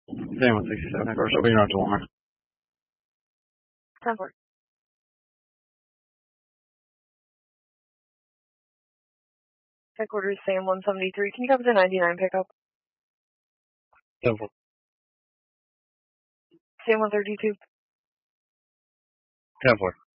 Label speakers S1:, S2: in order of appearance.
S1: Sam 167, headquarters, open your out to Walmart.
S2: 10-4. Headquarters, Sam 173. Can you cover the 99 pickup?
S1: 10-4.
S2: Sam 132.
S1: 10-4.